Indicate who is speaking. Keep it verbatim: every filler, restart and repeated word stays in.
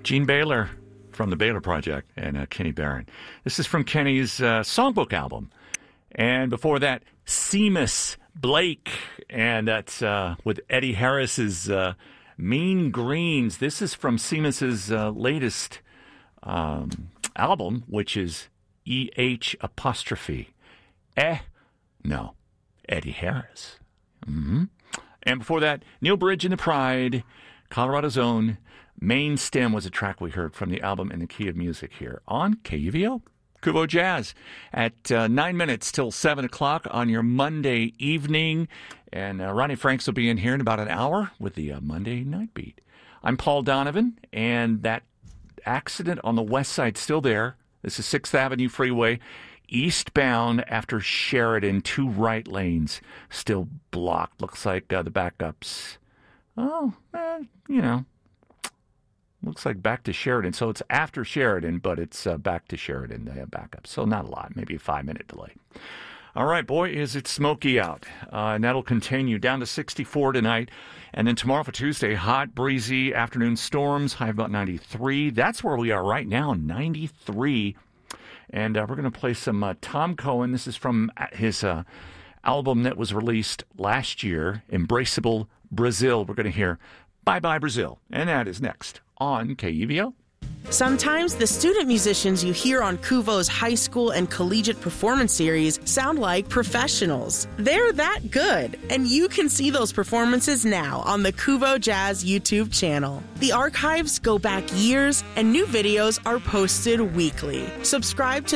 Speaker 1: Gene Baylor from the Baylor Project and uh, Kenny Barron. This is from Kenny's uh, songbook album. And before that, Seamus Blake, and that's uh, with Eddie Harris's uh, Mean Greens. This is from Seamus's uh, latest um, album, which is E H apostrophe. Eh? No. Eddie Harris. Mm-hmm. And before that, Neil Bridge and the Pride, Colorado's own. Main Stem was a track we heard from the album In the Key of Music here on K U V O. Kuvo Jazz at uh, nine minutes till seven o'clock on your Monday evening. And uh, Ronnie Franks will be in here in about an hour with the uh, Monday Night Beat. I'm Paul Donovan, and that accident on the west side still there. This is sixth Avenue Freeway, eastbound after Sheridan, two right lanes still blocked. Looks like uh, the backups, oh, eh, you know, looks like back to Sheridan. So it's after Sheridan, but it's uh, back to Sheridan. They have backups. So not a lot, maybe a five-minute delay. All right, boy, is it smoky out. Uh, and that'll continue down to sixty-four tonight. And then tomorrow for Tuesday, hot, breezy afternoon storms, high of about ninety-three. That's where we are right now, ninety-three. And uh, we're going to play some uh, Tom Cohen. This is from his uh, album that was released last year, Embraceable Brazil. We're going to hear Bye Bye Brazil. And that is next on K U V O.
Speaker 2: Sometimes the student musicians you hear on Kuvo's high school and collegiate performance series sound like professionals. They're that good, and you can see those performances now on the Kuvo Jazz YouTube channel. The archives go back years, and new videos are posted weekly. Subscribe to